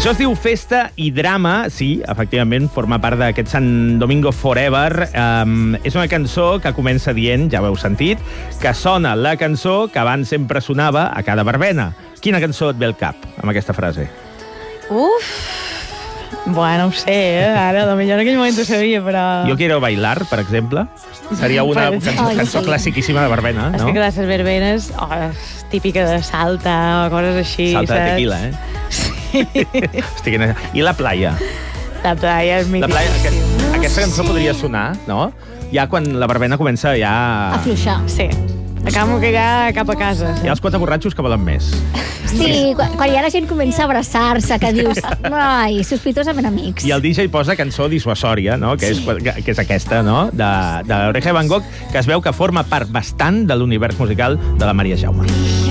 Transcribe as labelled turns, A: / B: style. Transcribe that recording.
A: Això es diu Festa i Drama, sí, efectivament, forma part d'aquest San Domingo Forever. És una cançó que comença dient, ja ho heu sentit, que sona la cançó que abans sempre sonava a cada verbena. Quina cançó et ve al cap amb aquesta frase?
B: Bueno, ho sé, ara, potser en aquell moment ho sabia, però...
A: Yo quiero bailar, per exemple. Seria una cançó classiquíssima de verbena, no?
B: És que clar, les verbenes, és típica de Salta o coses així,
A: Salta de tequila, eh?
B: Sí.
A: Hosti, I la playa?
B: La playa és mítica.
A: La playa, aquesta cançó podria sonar, no? Ja quan la verbena comença ja...
C: A fluixar.
B: Sí. Acabo que ja cap a casa.
A: Hi ha els quatre borratxos que volen més.
C: Sí, quan ja la gent comença a abraçar-se, que dius, ai, sospitosament amics.
A: I el DJ posa cançó dissuasòria, no? Que és aquesta, no? De Oreja de Van Gogh, que es veu que forma part bastant de l'univers musical de la Maria Jaume.